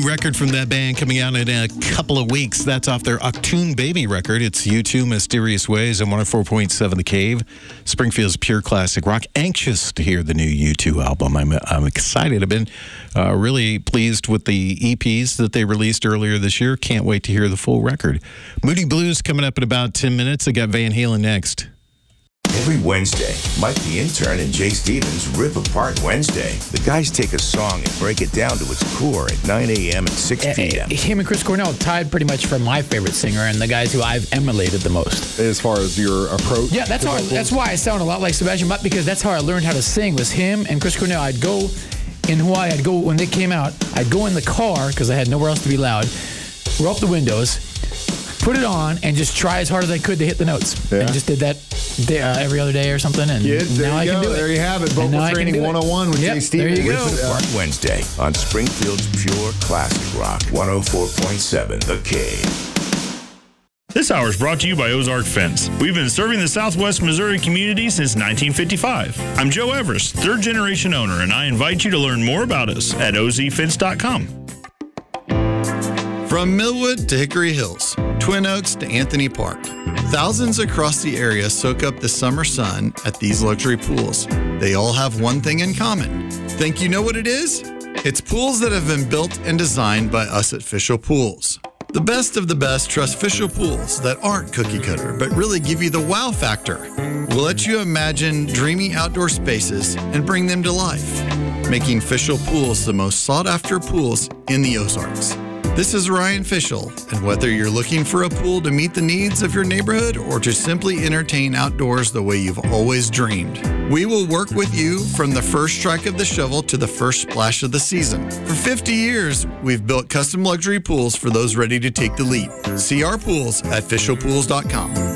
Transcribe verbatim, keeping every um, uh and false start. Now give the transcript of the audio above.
New record from that band coming out in a couple of weeks. That's off their Octoon Baby record. It's U two, Mysterious Ways, and one oh four point seven The Cave, Springfield's pure classic rock. Anxious to hear the new U two album. I'm, I'm excited. I've been uh, really pleased with the E Ps that they released earlier this year. Can't wait to hear the full record. Moody Blues coming up in about ten minutes. I got Van Halen next. Every Wednesday, Mike the Intern and Jay Stevens rip apart Wednesday. The guys take a song and break it down to its core at nine a.m. and six p.m. Him and Chris Cornell tied pretty much for my favorite singer and the guys who I've emulated the most. As far as your approach? Yeah, that's how. I, that's why I sound a lot like Sebastian Bach, because that's how I learned how to sing, was him and Chris Cornell. I'd go in Hawaii, I'd go, when they came out, I'd go in the car, because I had nowhere else to be loud, roll up the windows, put it on, and just try as hard as I could to hit the notes. Yeah. And just did that day, uh, every other day or something, and Kids, there now I you can go. do it. There you have it. Vocal Training one oh one with Yep, Jay Stevens. there you go. Rip it apart Wednesday on Springfield's pure classic rock, one oh four point seven The Cave. This hour is brought to you by Ozark Fence. We've been serving the Southwest Missouri community since nineteen fifty-five. I'm Joe Everest, third generation owner, and I invite you to learn more about us at o z fence dot com. From Millwood to Hickory Hills, Twin Oaks to Anthony Park, thousands across the area soak up the summer sun at these luxury pools. They all have one thing in common. Think you know what it is? It's pools that have been built and designed by us at Fischel Pools. The best of the best trust Fischel Pools that aren't cookie cutter, but really give you the wow factor. We'll let you imagine dreamy outdoor spaces and bring them to life, making Fischel Pools the most sought after pools in the Ozarks. This is Ryan Fischel, and whether you're looking for a pool to meet the needs of your neighborhood or to simply entertain outdoors the way you've always dreamed, we will work with you from the first strike of the shovel to the first splash of the season. For fifty years, we've built custom luxury pools for those ready to take the leap. See our pools at fischel pools dot com.